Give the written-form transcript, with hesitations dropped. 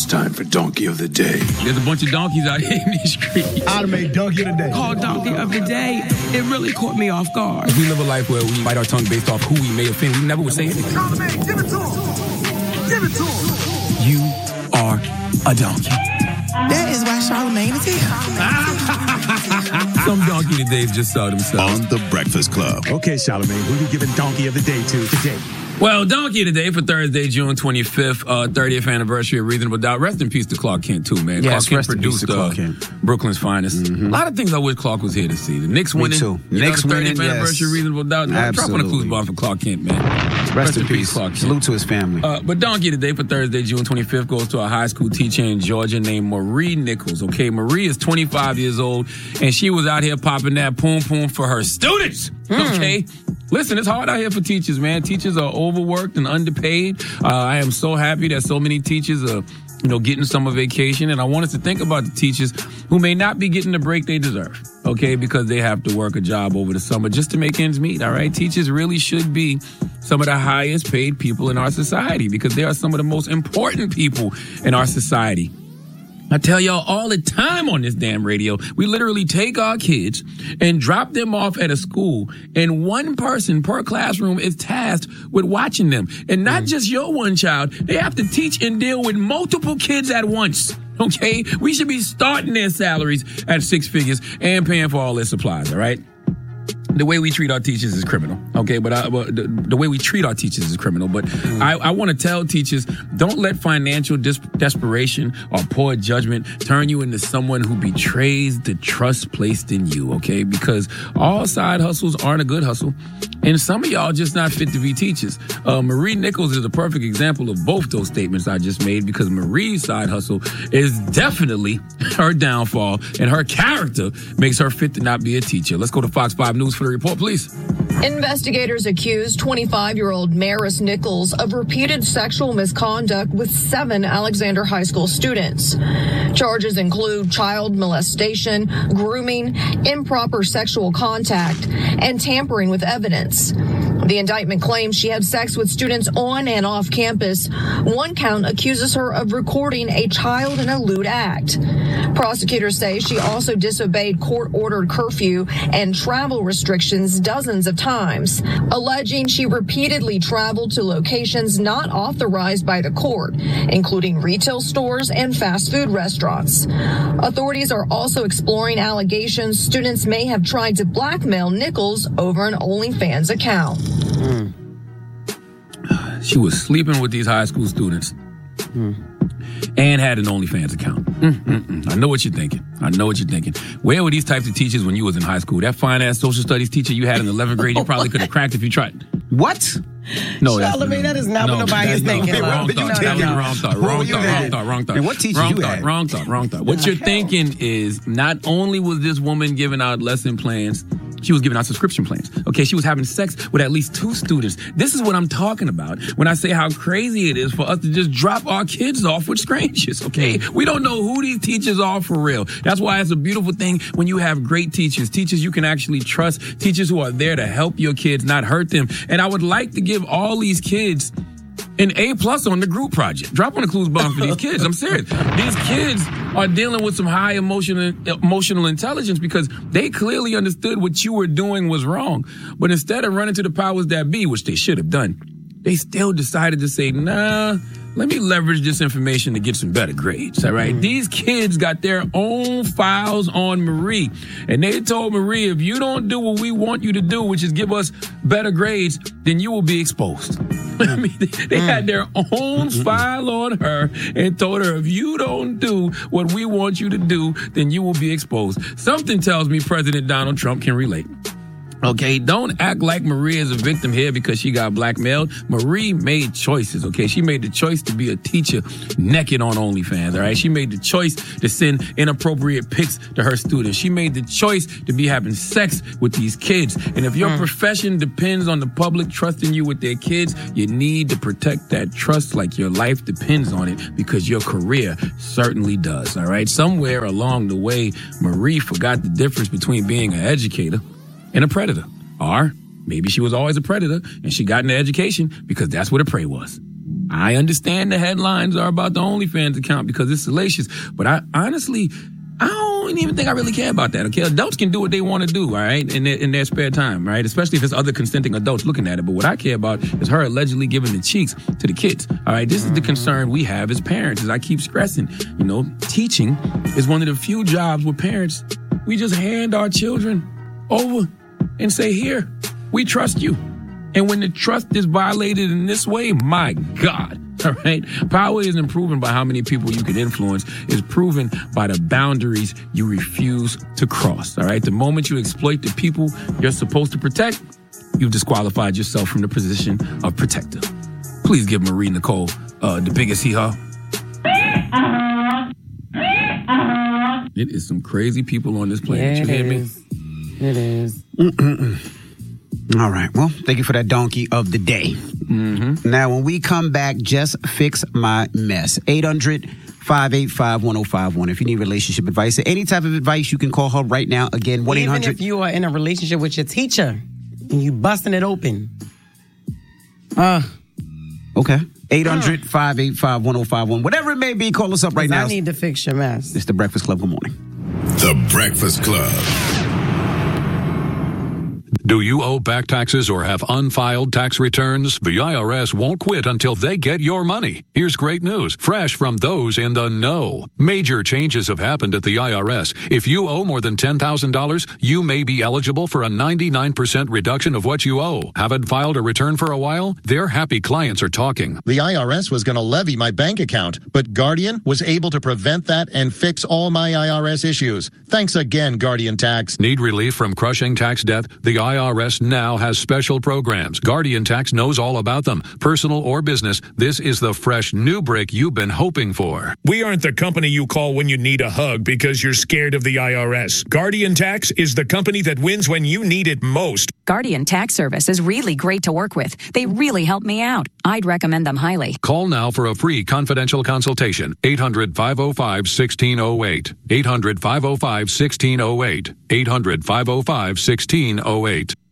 It's time for Donkey of the Day. There's a bunch of donkeys out here in these streets. I'd have made Donkey of the Day. Called Donkey of the Day. It really caught me off guard. We live a life where we bite our tongue based off who we may offend. We never would say anything. Charlamagne, give it to him. Give it to him. You are a donkey. That is why Charlamagne is here. Some donkey todays just saw themselves. On The Breakfast Club. Okay, Charlamagne, who you giving Donkey of the Day to today? Well, donkey today for Thursday, June 25th, 30th anniversary of Reasonable Doubt. Rest in peace to Clark Kent, too, man. Yes, Clark Kent rest in peace produced to Clark Kent. Brooklyn's Finest. Mm-hmm. A lot of things I wish Clark was here to see. The Knicks winning. too. You Knicks know, the 30th winning, anniversary of yes. Reasonable Doubt. Drop on a Absolutely. clues bomb for Clark Kent, man. Rest in peace. Clark Kent. Salute to his family. But donkey today for Thursday, June 25th, goes to a high school teacher in Georgia named Marie Nichols. Okay, Marie is 25 years old, and she was out here popping that poom-poom for her students. Okay? Listen, it's hard out here for teachers, man. Teachers are overworked and underpaid. I am so happy that so many teachers are, getting summer vacation. And I want us to think about the teachers who may not be getting the break they deserve, okay, because they have to work a job over the summer just to make ends meet, all right? Teachers really should be some of the highest paid people in our society because they are some of the most important people in our society. I tell y'all all the time on this damn radio, we literally take our kids and drop them off at a school, and one person per classroom is tasked with watching them. And not just your one child, they have to teach and deal with multiple kids at once. Okay? We should be starting their salaries at 6 figures and paying for all their supplies, all right? The way we treat our teachers is criminal, okay? But the way we treat our teachers is criminal. But I want to tell teachers, don't let financial desperation or poor judgment turn you into someone who betrays the trust placed in you, okay? Because all side hustles aren't a good hustle. And some of y'all just not fit to be teachers. Marie Nichols is a perfect example of both those statements I just made because Marie's side hustle is definitely her downfall, and her character makes her fit to not be a teacher. Let's go to Fox 5 News for the report, please. Investigators accuse 25-year-old Maris Nichols of repeated sexual misconduct with 7 Alexander High School students. Charges include child molestation, grooming, improper sexual contact, and tampering with evidence. The indictment claims she had sex with students on and off campus. One count accuses her of recording a child in a lewd act. Prosecutors say she also disobeyed court-ordered curfew and travel restrictions dozens of times, alleging she repeatedly traveled to locations not authorized by the court, including retail stores and fast food restaurants. Authorities are also exploring allegations students may have tried to blackmail Nichols over an OnlyFans account. She was sleeping with these high school students and had an OnlyFans account. I know what you're thinking. Where were these types of teachers when you was in high school? That fine-ass social studies teacher you had in 11th grade, you probably could have cracked if you tried. What? No, Charlamagne, that is not what nobody is thinking. Wrong thought. And what teacher you had? Wrong thought. What you're thinking is not only was this woman giving out lesson plans, she was giving out subscription plans. Okay, she was having sex with at least 2 students. This is what I'm talking about when I say how crazy it is for us to just drop our kids off with strangers, okay? We don't know who these teachers are for real. That's why it's a beautiful thing when you have great teachers you can actually trust, teachers who are there to help your kids, not hurt them. And I would like to give all these kids an A+ on the group project. Drop on the clues bomb for these kids. I'm serious. These kids are dealing with some high emotional intelligence because they clearly understood what you were doing was wrong. But instead of running to the powers that be, which they should have done, they still decided to say, nah, let me leverage this information to get some better grades, all right? These kids got their own files on Marie, and they told Marie, if you don't do what we want you to do, which is give us better grades, then you will be exposed. I mean, they had their own file on her and told her, if you don't do what we want you to do, then you will be exposed. Something tells me President Donald Trump can relate. Okay, don't act like Marie is a victim here because she got blackmailed. Marie made choices, okay? She made the choice to be a teacher naked on OnlyFans, all right? She made the choice to send inappropriate pics to her students. She made the choice to be having sex with these kids. And if your profession depends on the public trusting you with their kids, you need to protect that trust like your life depends on it because your career certainly does, all right? Somewhere along the way, Marie forgot the difference between being an educator and a predator. Or maybe she was always a predator and she got into education because that's where the prey was. I understand the headlines are about the OnlyFans account because it's salacious, but I honestly don't even think I really care about that, okay? Adults can do what they want to do, all right, in their spare time, right? Especially if it's other consenting adults looking at it. But what I care about is her allegedly giving the cheeks to the kids, all right? This is the concern we have as parents, as I keep stressing. You know, teaching is one of the few jobs where parents, we just hand our children over and say, here, we trust you. And when the trust is violated in this way, my God, all right? Power isn't proven by how many people you can influence. It's proven by the boundaries you refuse to cross, all right? The moment you exploit the people you're supposed to protect, you've disqualified yourself from the position of protector. Please give Marie Nicole the biggest hee-haw. It is some crazy people on this planet. Yeah, you hear me? It is. All right. Well, thank you for that donkey of the day. Mm-hmm. Now, when we come back, just fix my mess. 800-585-1051. If you need relationship advice or any type of advice, you can call her right now. Again, 1-800. Even if you are in a relationship with your teacher and you busting it open. Okay. 800-585-1051. Whatever it may be, call us up right now. I need to fix your mess. It's The Breakfast Club. Good morning. The Breakfast Club. Do you owe back taxes or have unfiled tax returns? The IRS won't quit until they get your money. Here's great news, fresh from those in the know. Major changes have happened at the IRS. If you owe more than $10,000, you may be eligible for a 99% reduction of what you owe. Haven't filed a return for a while? Their happy clients are talking. The IRS was going to levy my bank account, but Guardian was able to prevent that and fix all my IRS issues. Thanks again, Guardian Tax. Need relief from crushing tax debt? The IRS now has special programs. Guardian Tax knows all about them. Personal or business, this is the fresh new break you've been hoping for. We aren't the company you call when you need a hug because you're scared of the IRS. Guardian Tax is the company that wins when you need it most. Guardian Tax Service is really great to work with. They really help me out. I'd recommend them highly. Call now for a free confidential consultation. 800-505-1608. 800-505-1608. 800-505-1608.